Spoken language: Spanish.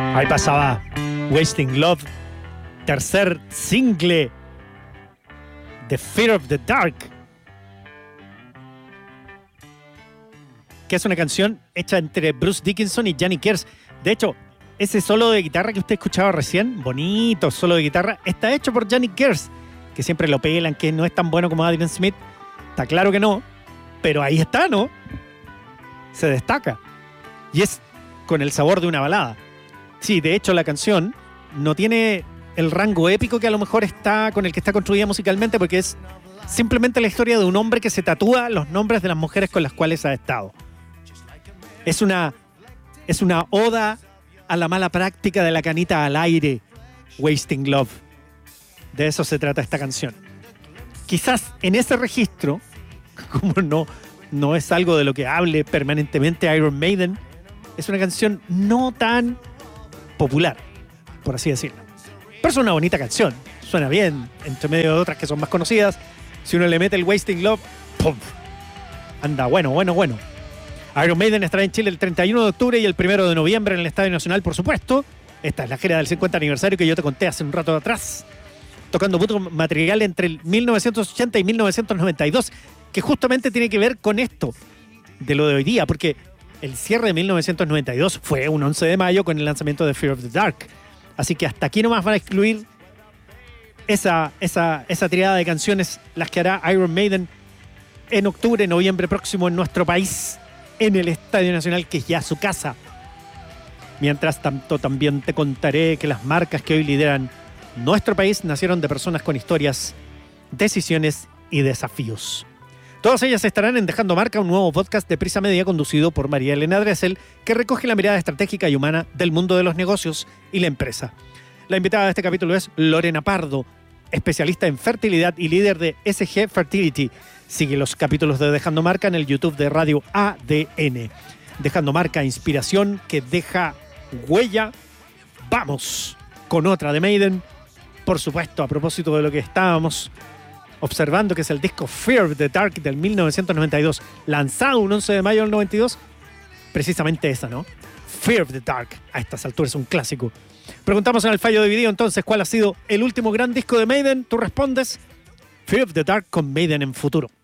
Ahí pasaba Wasting Love, tercer single de Fear of the Dark, que es una canción hecha entre Bruce Dickinson y Johnny Cash. De hecho, ese solo de guitarra que usted escuchaba recién, bonito solo de guitarra, está hecho por Johnny Cash, que siempre lo pelan, que no es tan bueno como Adrian Smith. Está claro que no, pero ahí está, ¿no? Se destaca. Y es con el sabor de una balada. Sí, de hecho la canción no tiene el rango épico que a lo mejor está con el que está construida musicalmente, porque es simplemente la historia de un hombre que se tatúa los nombres de las mujeres con las cuales ha estado. Es una oda a la mala práctica de la canita al aire, Wasting Love. De eso se trata esta canción. Quizás en ese registro, como no es algo de lo que hable permanentemente Iron Maiden, es una canción no tan popular, por así decirlo. Pero es una bonita canción, suena bien, entre medio de otras que son más conocidas. Si uno le mete el Wasting Love, ¡pum!, anda bueno. Iron Maiden estará en Chile el 31 de octubre y el 1 de noviembre en el Estadio Nacional, por supuesto. Esta es la gira del 50 aniversario que yo te conté hace un rato atrás, tocando mucho material entre el 1980 y 1992, que justamente tiene que ver con esto de lo de hoy día, porque el cierre de 1992 fue un 11 de mayo con el lanzamiento de Fear of the Dark. Así que hasta aquí nomás van a excluir esa tirada de canciones, las que hará Iron Maiden en octubre, noviembre próximo en nuestro país, en el Estadio Nacional, que es ya su casa. Mientras tanto, también te contaré que las marcas que hoy lideran nuestro país nacieron de personas con historias, decisiones y desafíos. Todas ellas estarán en Dejando Marca, un nuevo podcast de Prisa Media conducido por María Elena Dressel, que recoge la mirada estratégica y humana del mundo de los negocios y la empresa. La invitada de este capítulo es Lorena Pardo, especialista en fertilidad y líder de SG Fertility. Sigue los capítulos de Dejando Marca en el YouTube de Radio ADN. Dejando Marca, inspiración que deja huella. Vamos con otra de Maiden. Por supuesto, a propósito de lo que estábamos observando, que es el disco Fear of the Dark del 1992, lanzado un 11 de mayo del 92, precisamente esa, ¿no? Fear of the Dark, a estas alturas es un clásico. Preguntamos en el fallo de video entonces cuál ha sido el último gran disco de Maiden. Tú respondes Fear of the Dark con Maiden en futuro.